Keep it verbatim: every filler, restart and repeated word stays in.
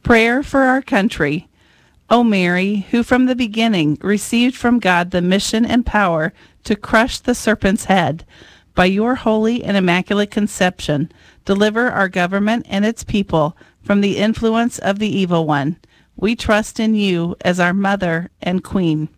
Prayer for our country. O Mary, who from the beginning received from God the mission and power to crush the serpent's head, by your holy and immaculate conception, deliver our government and its people from the influence of the evil one. We trust in you as our Mother and Queen.